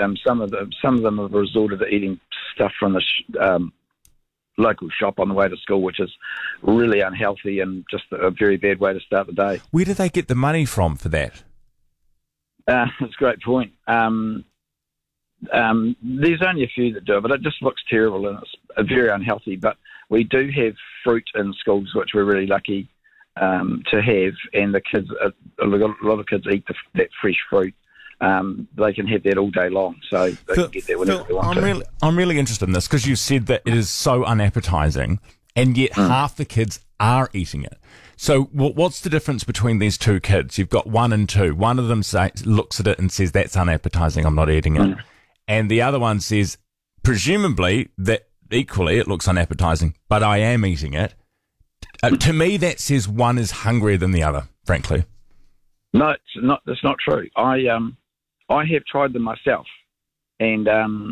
some of them have resorted to eating stuff from the local shop on the way to school, which is really unhealthy and just a very bad way to start the day. Where do they get the money from for that? That's a great point. There's only a few that do it, but it just looks terrible and it's very unhealthy. But we do have fruit in schools, which we're really lucky to have, and the kids, a lot of kids eat that fresh fruit. They can have that all day long, so they can get that whenever they want to. I'm really interested in this because you said that it is so unappetizing, and yet half the kids are eating it. So what's the difference between these two kids? You've got 1 and 2. One of them looks at it and says, that's unappetizing, I'm not eating it. And the other one says, presumably, that equally it looks unappetizing, but I am eating it. To me, that says one is hungrier than the other, frankly. No, it's not. That's not true. I have tried them myself, and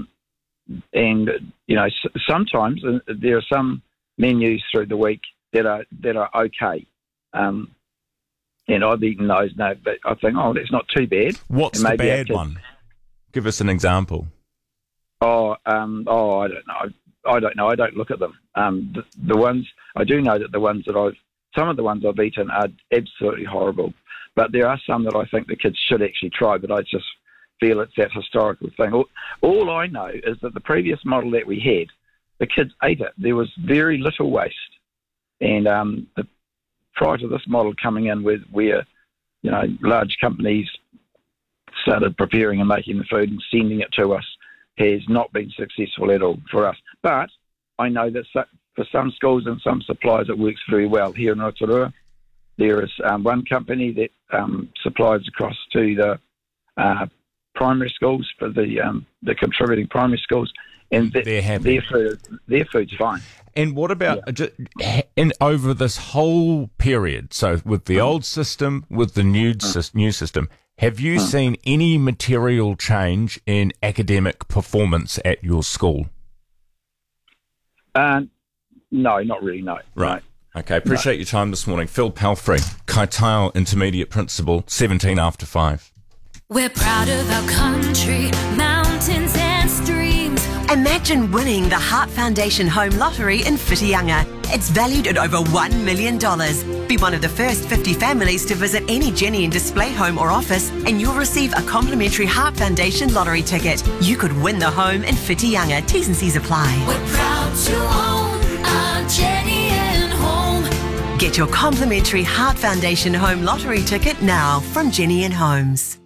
sometimes there are some menus through the week that are okay, and I've eaten those. No, but I think, that's not too bad. What's the bad one? Give us an example. I don't know. I don't look at them. The ones I do know that some of the ones I've eaten are absolutely horrible. But there are some that I think the kids should actually try, but I just feel it's that historical thing. All I know is that the previous model that we had, the kids ate it. There was very little waste. And prior to this model coming in where large companies started preparing and making the food and sending it to us, has not been successful at all for us. But I know that for some schools and some suppliers it works very well. Here in Rotorua, there is one company that supplies across to the primary schools for the contributing primary schools, and they're happy. Their food's fine. And what about over this whole period? So with the old system, with the new system, have you seen any material change in academic performance at your school? No, not really, no. Right. Okay, appreciate your time this morning. Phil Palfrey, Kaitao Intermediate Principal, 17 after 5. We're proud of our country, mountains and streams. Imagine winning the Heart Foundation Home Lottery in Whitianga. It's valued at over $1 million. Be one of the first 50 families to visit any Jenny and Display home or office, and you'll receive a complimentary Heart Foundation lottery ticket. You could win the home in Whitianga. T's and C's apply. We're proud to own our Jenny and Home. Get your complimentary Heart Foundation Home Lottery ticket now from Jenny and Homes.